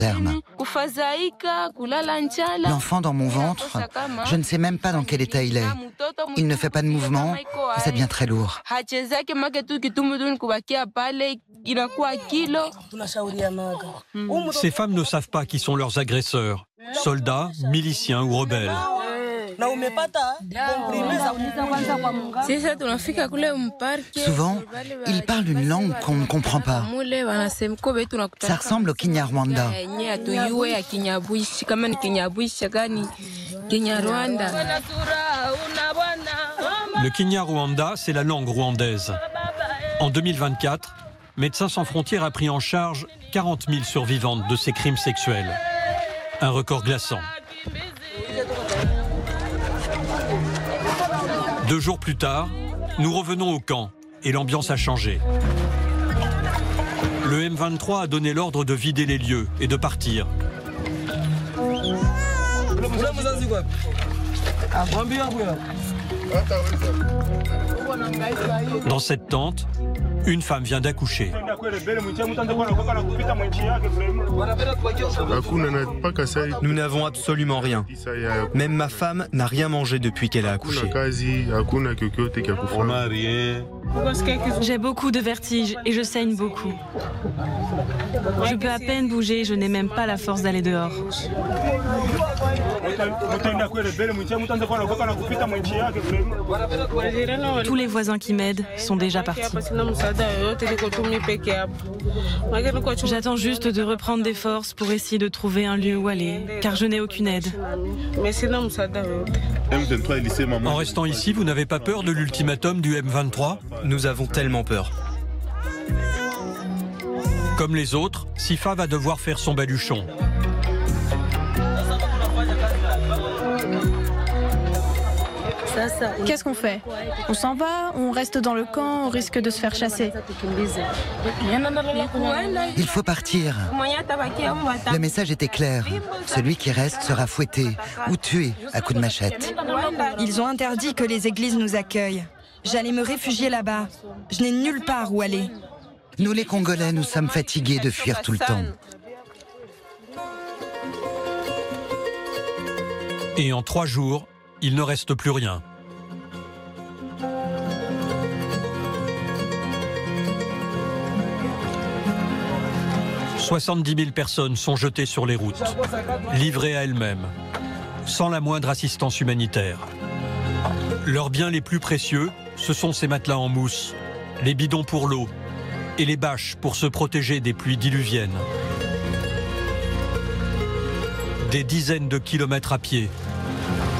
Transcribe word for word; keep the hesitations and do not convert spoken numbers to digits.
terme. L'enfant dans mon ventre, je ne sais même pas dans quel état il est. Il ne fait pas de mouvement et ça devient très lourd. Ces femmes ne savent pas qui sont leurs agresseurs, soldats, miliciens ou rebelles. Souvent, ils parlent une langue qu'on ne comprend pas. Ça ressemble au Kinyarwanda. Le Kinyarwanda, c'est la langue rwandaise. En deux mille vingt-quatre, Médecins sans frontières a pris en charge quarante mille survivantes de ces crimes sexuels. Un record glaçant. Deux jours plus tard, nous revenons au camp et l'ambiance a changé. Le M vingt-trois a donné l'ordre de vider les lieux et de partir. Dans cette tente, une femme vient d'accoucher. Nous n'avons absolument rien. Même ma femme n'a rien mangé depuis qu'elle a accouché. J'ai beaucoup de vertiges et je saigne beaucoup. Je peux à peine bouger, je n'ai même pas la force d'aller dehors. Tous les voisins qui m'aident sont déjà partis. J'attends juste de reprendre des forces pour essayer de trouver un lieu où aller, car je n'ai aucune aide. En restant ici, vous n'avez pas peur de l'ultimatum du M vingt-trois ? Nous avons tellement peur. Comme les autres, Sifa va devoir faire son baluchon. Qu'est-ce qu'on fait? On s'en va? On reste dans le camp? On risque de se faire chasser? Il faut partir. Le message était clair. Celui qui reste sera fouetté ou tué à coups de machette. Ils ont interdit que les églises nous accueillent. J'allais me réfugier là-bas. Je n'ai nulle part où aller. Nous les Congolais, nous sommes fatigués de fuir tout le temps. Et en trois jours, il ne reste plus rien. soixante-dix mille personnes sont jetées sur les routes, livrées à elles-mêmes, sans la moindre assistance humanitaire. Leurs biens les plus précieux, ce sont ces matelas en mousse, les bidons pour l'eau et les bâches pour se protéger des pluies diluviennes. Des dizaines de kilomètres à pied